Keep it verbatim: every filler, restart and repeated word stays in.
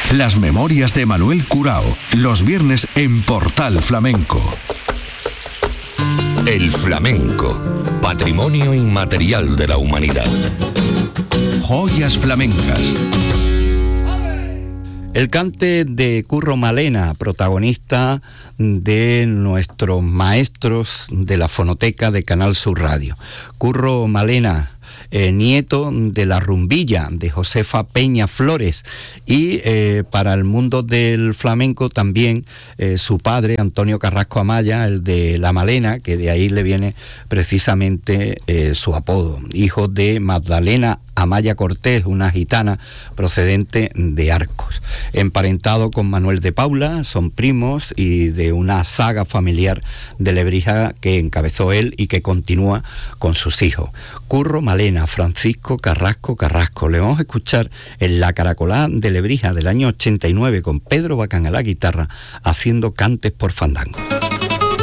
Las memorias de Manuel Curao, los viernes en Portal Flamenco. El flamenco, patrimonio inmaterial de la humanidad. Joyas flamencas. El cante de Curro Malena, protagonista de nuestros maestros de la fonoteca de Canal Sur Radio. Curro Malena, eh, nieto de la rumbilla de Josefa Peña Flores, y eh, para el mundo del flamenco también eh, su padre, Antonio Carrasco Amaya, el de La Malena, que de ahí le viene precisamente eh, su apodo, hijo de Magdalena Amaya Cortés, una gitana procedente de Arcos. Emparentado con Manuel de Paula, son primos y de una saga familiar de Lebrija que encabezó él y que continúa con sus hijos. Curro Malena, Francisco Carrasco Carrasco. Le vamos a escuchar en La Caracolá de Lebrija del año ochenta y nueve con Pedro Bacán a la guitarra, haciendo cantes por fandango.